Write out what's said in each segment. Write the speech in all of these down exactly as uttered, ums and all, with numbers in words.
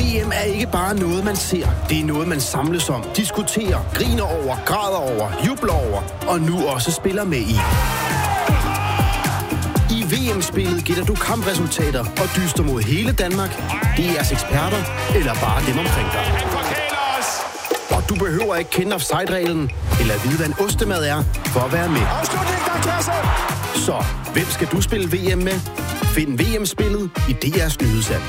V M er ikke bare noget, man ser. Det er noget, man samles om, diskuterer, griner over, græder over, jubler over og nu også spiller med i. I V M-spillet gætter du kampresultater og dyster mod hele Danmark, D R's eksperter eller bare dem omkring dig. Og du behøver ikke kende offside-reglen eller vide, hvad en ostemad er, for at være med. Så, hvem skal du spille V M med? Find V M-spillet i D R's nyhedsapp.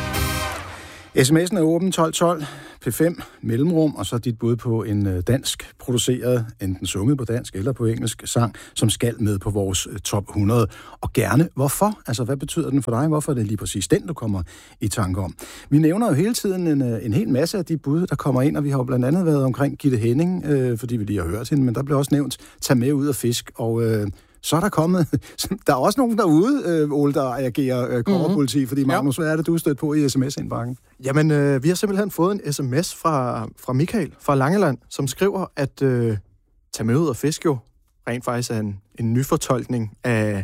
sms'en er åben tolv tolv, P fem, mellemrum, og så dit bud på en dansk produceret, enten sunget på dansk eller på engelsk sang, som skal med på vores top hundrede. Og gerne, hvorfor? Altså, hvad betyder den for dig? Hvorfor er det lige præcis den, du kommer i tanke om? Vi nævner jo hele tiden en, en hel masse af de bud, der kommer ind, og vi har jo blandt andet været omkring Gitte Henning, øh, fordi vi lige har hørt hende, men der blev også nævnt, tag med ud og fisk, og... Øh, så er der kommet... Der er også nogen derude, øh, Ole, der agerer øh, kobberpoliti, fordi Magnus, ja. Hvad er det, du er stødt på i sms-indbakken? Jamen, øh, vi har simpelthen fået en sms fra, fra Michael fra Langeland, som skriver, at øh, tag med ud og fisk jo rent faktisk er en, en nyfortolkning af,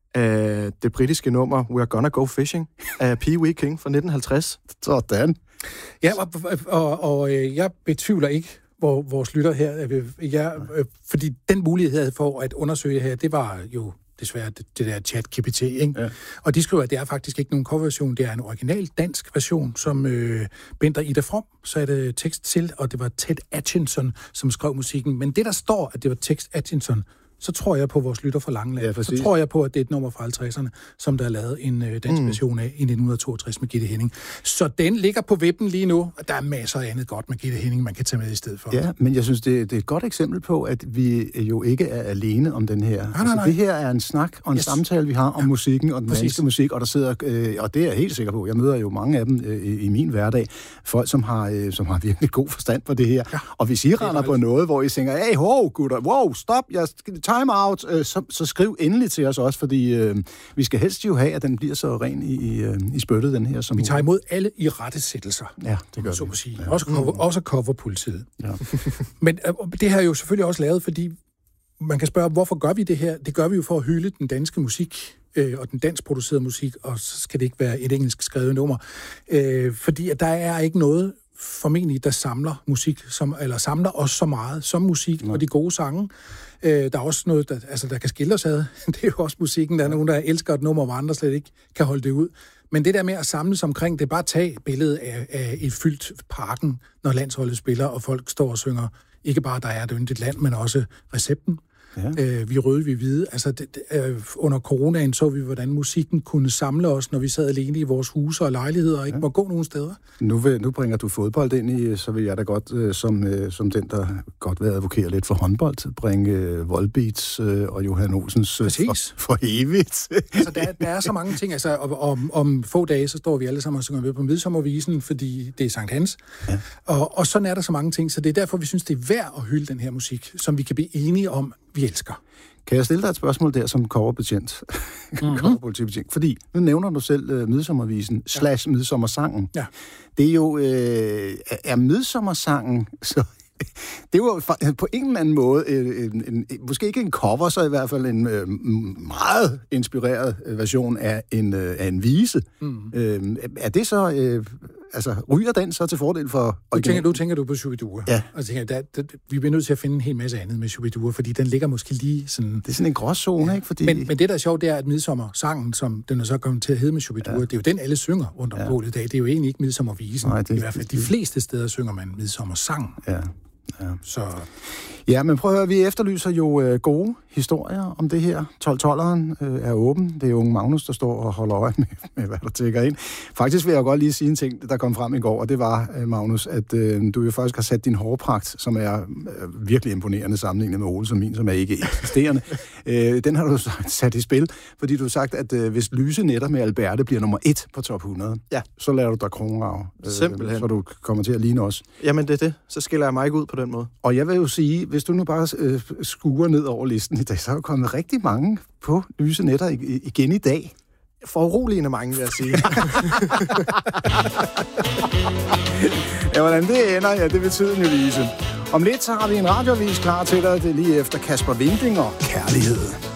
af det britiske nummer We're Gonna Go Fishing af Pee Wee King fra nitten halvtreds. Sådan. Ja, og, og, og jeg betvivler ikke, hvor vores lytter her, jeg, fordi den mulighed for at undersøge det her, det var jo desværre det, det der chat-G P T, ikke? Ja. Og de skriver, at det er faktisk ikke nogen coverversion, det er en original dansk version, som øh, Bent og Ida From satte tekst til, og det var Ted Atkinson, som skrev musikken. Men det, der står, at det var Ted Atkinson, så tror jeg på vores lytter fra Langeland. Ja, så tror jeg på, at det er et nummer fra halvtredserne, som der er lavet en øh, dansk mm. version af i nitten toogtres med Gitte Henning. Så den ligger på vippen lige nu, og der er masser af andet godt med Gitte Henning, man kan tage med i stedet for. Ja, men jeg synes, det, det er et godt eksempel på, at vi jo ikke er alene om den her. Nej, nej, nej. Altså, det her er en snak og en yes. samtale, vi har om ja. musikken og den danske musik, og der sidder, øh, og det er jeg helt sikker på, jeg møder jo mange af dem øh, i, i min hverdag, folk, som har, øh, som har virkelig god forstand på det her. Ja. Og hvis I render på noget, hvor I tænker, hey, ho, gutter, wow, stop, jeg time out, øh, så, så skriv endelig til os også, fordi øh, vi skal helst jo have, at den bliver så ren i, i, i spyttet, den her. Som vi tager imod alle i rettesættelser. Ja, det gør så vi. At sige. Ja. Også, cover, også coverpolitiet. Ja. Men øh, det her er jo selvfølgelig også lavet, fordi man kan spørge, hvorfor gør vi det her? Det gør vi jo for at hylde den danske musik, øh, og den dansk producerede musik, og så skal det ikke være et engelsk skrevet nummer. Øh, fordi at der er ikke noget formentlig, der samler musik, som, eller samler os så meget som musik ja. og de gode sange. Øh, der er også noget, der, altså, der kan skille os ad. Det er jo også musikken. Der er nogen, der elsker et nummer, hvor andre slet ikke kan holde det ud. Men det der med at samles omkring, det er bare at tage billedet af, af et fyldt parken, når landsholdet spiller, og folk står og synger, ikke bare, der er et yndigt land, men også recepten. Ja. Øh, vi røde, vi hvide. Altså, det, øh, under coronaen så vi, hvordan musikken kunne samle os, når vi sad alene i vores huse og lejligheder og ikke ja. må gå nogen steder. Nu, vil, nu bringer du fodbold ind i, så vil jeg da godt, øh, som, øh, som den, der godt vil advokere lidt for håndbold, bringe øh, Volbeats øh, og Johan Olsens øh, for, for evigt. Altså, der, der er så mange ting. Altså, om, om, om få dage, så står vi alle sammen og synger med på Midsommervisen, fordi det er Sankt Hans. Ja. Og, og sådan er der så mange ting, så det er derfor, vi synes, det er værd at hylde den her musik, som vi kan blive enige om, vi elsker. Kan jeg stille dig et spørgsmål der som coverbetjent? Mm-hmm. Coverpolitibetjent. Fordi nu nævner du selv uh, Midsommervisen ja. slash Midsommersangen. Ja. Det er jo... Øh, er Midsommersangen... Så, det er jo på en eller anden måde, en, en, en, måske ikke en cover, så i hvert fald en øh, meget inspireret version af en, øh, af en vise. Mm. Øh, er det så... Øh, altså, ryger den så til fordel for... Du tænker, du tænker du på Shubidua. Ja. Og tænker, der, der, vi bliver nødt til at finde en hel masse andet med Shubidua, fordi den ligger måske lige sådan... Det er sådan en gråzone, ja. ikke? Fordi... Men, men det, der er sjovt, det er, at Midsommersangen, som den er så kommet til at hedde med Shubidua, ja. det er jo den, alle synger rundt om ja. på i dag. Det er jo egentlig ikke Midsommervisen. Nej, det, I hvert fald de fleste steder synger man Midsommersang. Ja. Ja. Så... Ja, men prøv at høre, vi efterlyser jo øh, gode historier om det her. tolv-tolveren øh, er åben. Det er unge Magnus, der står og holder øje med, med, hvad der tækker ind. Faktisk vil jeg godt lige sige en ting, der kom frem i går, og det var, øh, Magnus, at øh, du jo faktisk har sat din hårpragt, som er øh, virkelig imponerende sammenlignet med Ole som min, som er ikke eksisterende. øh, den har du sat i spil, fordi du har sagt, at øh, hvis Lyse Netter med Alberte bliver nummer et på top hundrede, ja. så lader du dig kronrav. Øh, Simpelthen. Så du kommer til at ligne os. Jamen det er det. Så skiller jeg mig ikke ud på den måde. Og jeg vil jo sige, hvis du nu bare øh, skuer ned over listen i dag, så er der kommet rigtig mange på Lyse Netter igen i dag. Foruroligende mange, vil jeg sige. Ja, hvordan det ender, ja, det vil tiden jo vise. Om lidt så har vi en radioavis klar til dig, det er lige efter Kasper Winding og Kærlighed.